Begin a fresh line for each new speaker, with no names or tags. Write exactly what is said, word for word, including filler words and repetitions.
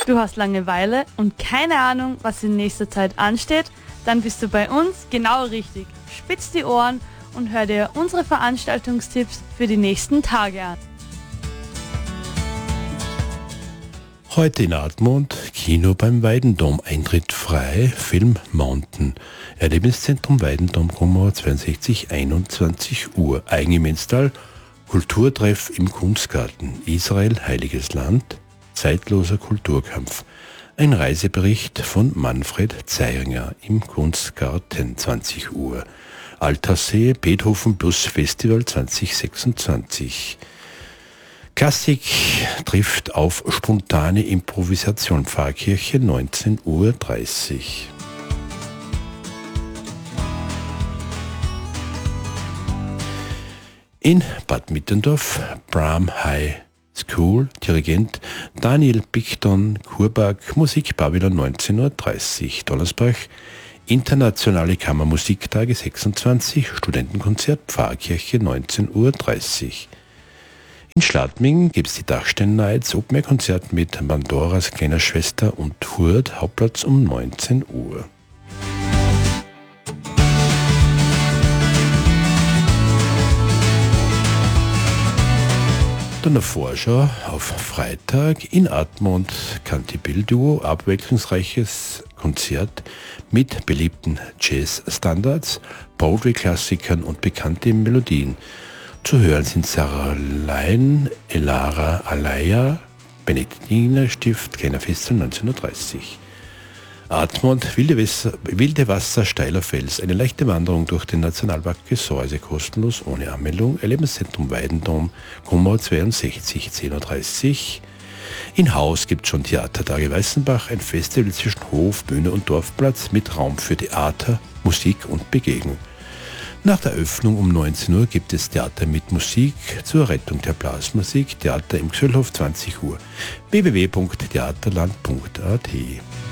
Du hast Langeweile und keine Ahnung, was in nächster Zeit ansteht? Dann bist du bei uns genau richtig. Spitz die Ohren und hör dir unsere Veranstaltungstipps für die nächsten Tage an.
Heute in Admont, Kino beim Weidendom, Eintritt frei, Film Mountain. Erlebniszentrum Weidendom, Kummer zweiundsechzig, einundzwanzig Uhr. Eigengemeinstal, Kulturtreff im Kunstgarten. Israel, Heiliges Land, zeitloser Kulturkampf. Ein Reisebericht von Manfred Zeiringer im Kunstgarten, zwanzig Uhr. Alterssee, Beethoven Plus Festival zwanzig sechsundzwanzig. Klassik trifft auf spontane Improvisation, Pfarrkirche, neunzehn Uhr dreißig. In Bad Mitterndorf, Bram High School, Dirigent Daniel Pichton, Kurberg, Musik Babylon, neunzehn Uhr dreißig. Donnersbach, Internationale Kammermusiktage sechsundzwanzig, Studentenkonzert, Pfarrkirche, neunzehn Uhr dreißig. In Schladming gibt es die Dachstein Nights, Open Air Konzert mit Pandoras kleiner Schwester und Hurd, Hauptplatz um neunzehn Uhr. Dann eine Vorschau auf Freitag in Admont, Cantibil-Duo, abwechslungsreiches Konzert mit beliebten Jazz-Standards, Broadway-Klassikern und bekannten Melodien. Zu hören sind Sarah Lein, Elara Alaya, Benediktinerstift, kleiner Festival, neunzehn Uhr dreißig. Admont, wilde Wasser, wilde Wasser, steiler Fels, eine leichte Wanderung durch den Nationalpark Gesäuse, kostenlos, ohne Anmeldung, Erlebniszentrum Weidendom, Kummer zweiundsechzig, zehn Uhr dreißig. In Haus gibt es schon Theatertage Weißenbach, ein Festival zwischen Hof, Bühne und Dorfplatz mit Raum für Theater, Musik und Begegnung. Nach der Öffnung um neunzehn Uhr gibt es Theater mit Musik zur Rettung der Blasmusik, Theater im Gsöllhof, zwanzig Uhr. w w w punkt theaterland punkt a t